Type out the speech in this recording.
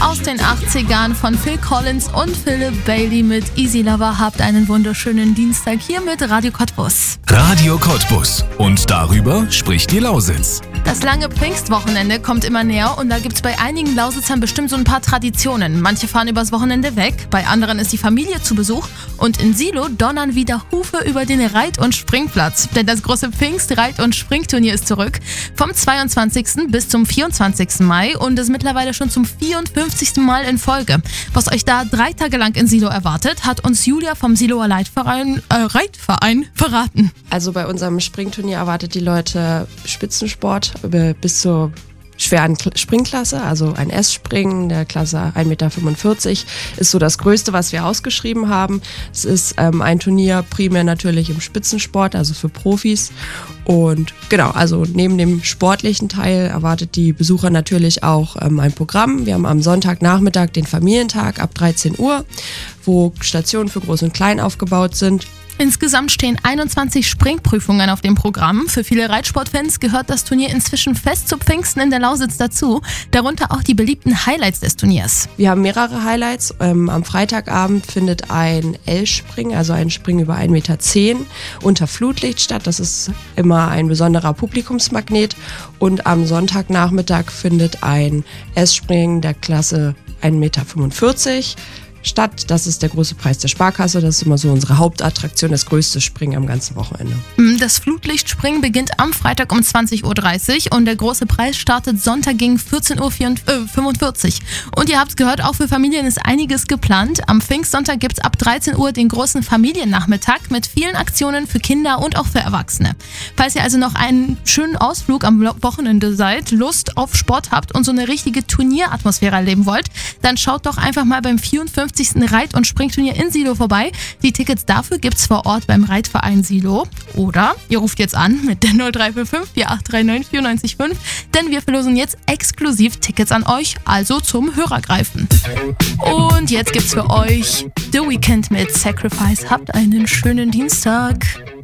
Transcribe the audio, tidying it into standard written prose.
aus den 80ern von Phil Collins und Philip Bailey mit Easy Lover. Habt einen wunderschönen Dienstag hier mit Radio Cottbus. Radio Cottbus. Und darüber spricht die Lausitz. Das lange Pfingstwochenende kommt immer näher und da gibt's bei einigen Lausitzern bestimmt so ein paar Traditionen. Manche fahren übers Wochenende weg, bei anderen ist die Familie zu Besuch und in Silow donnern wieder Hufe über den Reit- und Springplatz. Denn das große Pfingst-Reit- und Springturnier ist zurück. Vom 22. bis zum 24. Mai und ist mittlerweile schon zum 54. Mal in Folge. Was euch da 3 Tage lang in Silow erwartet, hat uns Julia vom Silower Reitverein verraten. Also bei unserem Springturnier erwartet die Leute Spitzensport bis zur schweren Springklasse, also ein S-Springen der Klasse 1,45 Meter ist so das Größte, was wir ausgeschrieben haben. Es ist ein Turnier primär natürlich im Spitzensport, also für Profis. Und genau, also neben dem sportlichen Teil erwartet die Besucher natürlich auch ein Programm. Wir haben am Sonntagnachmittag den Familientag ab 13 Uhr, wo Stationen für Groß und Klein aufgebaut sind. Insgesamt stehen 21 Springprüfungen auf dem Programm. Für viele Reitsportfans gehört das Turnier inzwischen fest zu Pfingsten in der Lausitz dazu. Darunter auch die beliebten Highlights des Turniers. Wir haben mehrere Highlights. Am Freitagabend findet ein L-Springen, also ein Springen über 1,10 Meter unter Flutlicht statt. Das ist immer ein besonderer Publikumsmagnet. Und am Sonntagnachmittag findet ein S-Springen der Klasse 1,45 Meter statt. Das ist der große Preis der Sparkasse. Das ist immer so unsere Hauptattraktion, das größte Springen am ganzen Wochenende. Das Flutlichtspringen beginnt am Freitag um 20.30 Uhr und der große Preis startet Sonntag gegen 14.45 Uhr. Und ihr habt es gehört, auch für Familien ist einiges geplant. Am Pfingstsonntag gibt es ab 13 Uhr den großen Familiennachmittag mit vielen Aktionen für Kinder und auch für Erwachsene. Falls ihr also noch einen schönen Ausflug am Wochenende seid, Lust auf Sport habt und so eine richtige Turnieratmosphäre erleben wollt, dann schaut doch einfach mal beim 54. Reit- und Springturnier in Silow vorbei. Die Tickets dafür gibt's vor Ort beim Reitverein Silow. Oder ihr ruft jetzt an mit der 0345 4839 945, denn wir verlosen jetzt exklusiv Tickets an euch, also zum Hörergreifen. Und jetzt gibt's für euch The Weeknd mit Sacrifice. Habt einen schönen Dienstag.